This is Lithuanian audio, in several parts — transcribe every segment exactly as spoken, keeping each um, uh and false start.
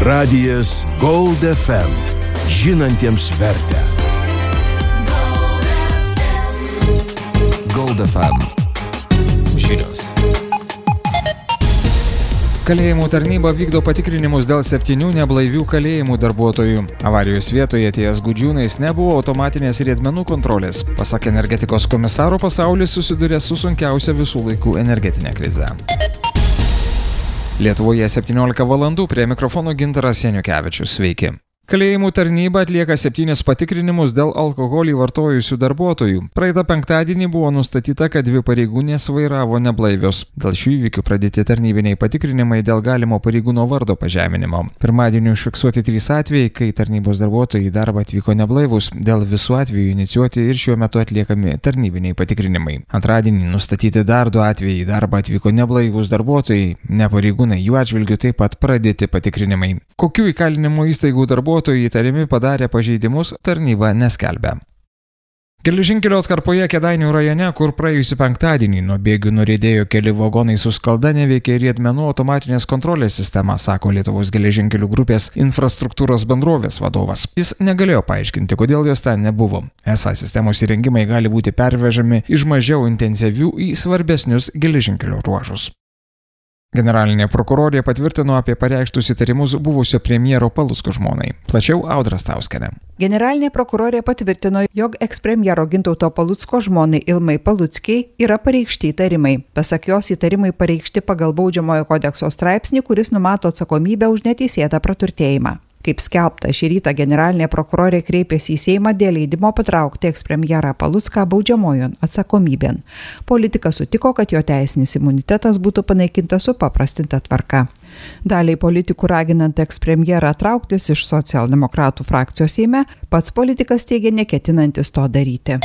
Radijas Gold F M. Žinantiems vertę. Gold F M. Žinios. Kalėjimų tarnyba vykdo patikrinimus dėl septynių neblaivių kalėjimų darbuotojų. Avarijos vietoje ties Gudžiūnais nebuvo automatinės riedmenų kontrolės. Pasak energetikos komisaro, pasaulis susiduria su sunkiausia visų laikų energetinė krize. Lietuvoje septyniolika valandų, prie mikrofono Gintaras Janiukevičius. Sveiki. Kalėjimų tarnyba atlieka septynis patikrinimus dėl alkoholį vartojusių darbuotojų. Praeitą penktadienį buvo nustatyta, kad dvi pareigūnės vairavo neblaivios. Dėl šių įvykių pradėti tarnybiniai patikrinimai dėl galimo pareigūno vardo pažeminimo. Pirmadienį užfiksuoti trys atvejai, kai tarnybos darbuotojai į darbą atvyko neblaivus. Dėl visų atvejų inicijuoti ir šiuo metu atliekami tarnybiniai patikrinimai. Antradienį nustatyti dar du atvejai, į darbą atvyko neblaivus darbuotojai. Ne pareigūnai, jų atžvilgiu taip pat pradėti patikrinimai. Kokių įkalinimo įstaigų darbuotojų įtariami padarė pažeidimus, tarnyba neskelbia. Geležinkelio atkarpoje Kėdainių rajone, kur praėjusį penktadienį nuo bėgių nuriedėjo keli vagonai su skalda, neveikė riedmenų automatinės kontrolės sistema, sako Lietuvos geležinkelių grupės infrastruktūros bendrovės vadovas. Jis negalėjo paaiškinti, kodėl jos ten nebuvo. Esą sistemos įrengimai gali būti pervežami iš mažiau intensyvių į svarbesnius geležinkelio ruožus. Generalinė prokurorė patvirtino apie pareikštus įtarimus buvusio premjero Palucko žmonai. Plačiau Audra Stauskienė. Generalinė prokurorė patvirtino, jog ekspremjero Gintauto Palucko žmonai Ilmai Paluckiai yra pareikšti įtarimai. Pasak jos, įtarimai pareikšti pagal baudžiamojo kodekso straipsnį, kuris numato atsakomybę už neteisėtą praturtėjimą. Kaip skelbta, šį rytą generalinė prokurorė kreipėsi į Seimą dėl leidimo patraukti ekspremjerą Palucką baudžiamojon atsakomybėn. Politikas sutiko, kad jo teisinis imunitetas būtų panaikintas supaprastinta tvarka. Daliai politikų raginant ekspremjerą trauktis iš socialdemokratų frakcijos Seime, pats politikas teigia neketinantis to daryti.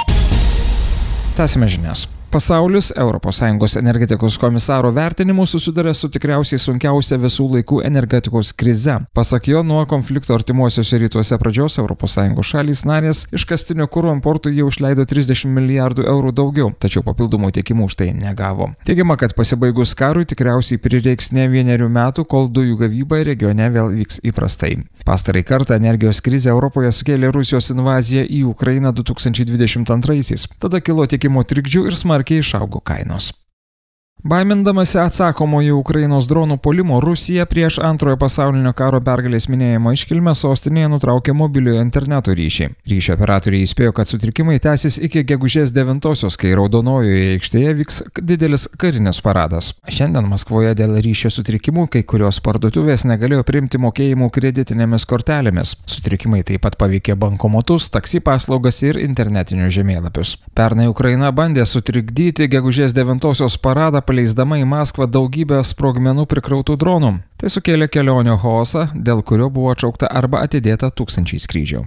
Tęsime žinias. Pasaulis Europos Sąjungos energetikos komisaro vertinimu susiduria su tikriausiai sunkiausia visų laikų energetikos krize. Pasak jo, nuo konflikto artimuosiuose rytuose pradžios Europos Sąjungos šalys narės iškastinio kuro importui jau išleido trisdešimt milijardų eurų daugiau, tačiau papildomų tiekimų už tai negavo. Teigiama, kad pasibaigus karui tikriausiai prireiks ne vienerių metų, kol dujų gavyba regione vėl vyks įprastai. Pastarąjį kartą energijos krizę Europoje sukėlė Rusijos invazija į Ukrainą du tūkstančiai dvidešimt antraisiais. Tada kilo tiekimo trikdžių ir smarkiai išaugo kainos. Baimindamasi atsakomojo Ukrainos dronų puolimo, Rusija prieš antrojo pasaulinio karo pergalės minėjimo iškilmę sostinėje nutraukė mobiliojo interneto ryšį. Ryšio operatoriai įspėjo, kad sutrikimai tęsis iki gegužės devintosios, kai Raudonojoje aikštėje vyks didelis karinis paradas. Šiandien Maskvoje dėl ryšio sutrikimų kai kurios parduotuvės negalėjo priimti mokėjimų kreditinėmis kortelėmis. Sutrikimai taip pat paveikė bankomatus, taksi paslaugas ir internetinius žemėlapius. Pernai Ukraina bandė sutrikdyti gegužės devintosios paradą, paleisdama į Maskvą daugybę sprogmenų prikrautų dronų. Tai sukėlė kelionio chaosą, dėl kurio buvo atšaukta arba atidėta tūkstančiai skrydžių.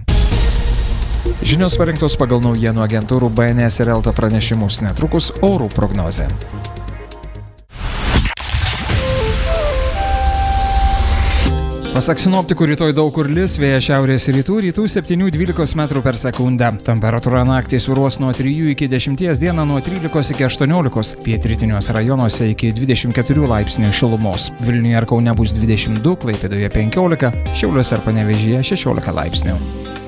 Žinios parinktos pagal naujienų agentūrų B N S ir Elta pranešimus, netrukus orų prognozė. Pasak sinoptikų, rytoj daug kur lis, vėjas šiaurės rytų, rytų septynių dvylikos metrų per sekundę. Temperatūra naktį svyruos nuo trijų iki dešimties, dieną nuo trylikos iki aštuoniolikos, pietrytiniuose rajonuose iki dvidešimt keturių laipsnių šilumos. Vilniuje ir Kaune bus dvidešimt du, Klaipėdoje penkiolika, Šiauliuose ir Panevėžyje šešiolika laipsnių.